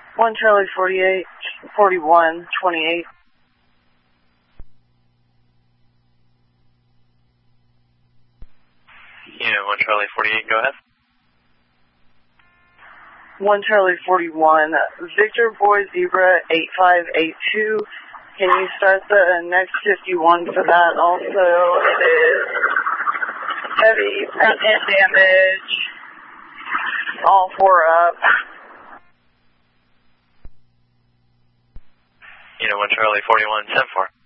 1 Charlie 48, 41, 28. Unit 1 Charlie 48, go ahead. 1 Charlie 41, Victor Boy Zebra 8582. Can you start the next 51 for that? Also, it is heavy front end damage, all 4 up. Unit 1 Charlie 41, 74.